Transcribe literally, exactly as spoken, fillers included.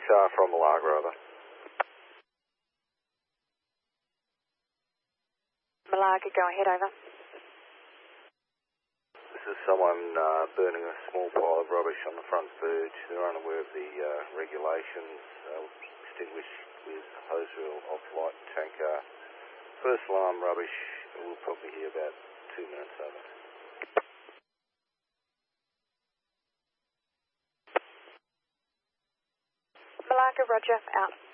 uh, from Malaga, over. Malaga, go ahead, over. This is someone uh, burning a small pile of rubbish on the front verge. They're unaware of the uh, regulations. Uh, extinguish with hose reel off light tanker. First alarm rubbish, we'll probably hear about two minutes over. Malaga, roger, out.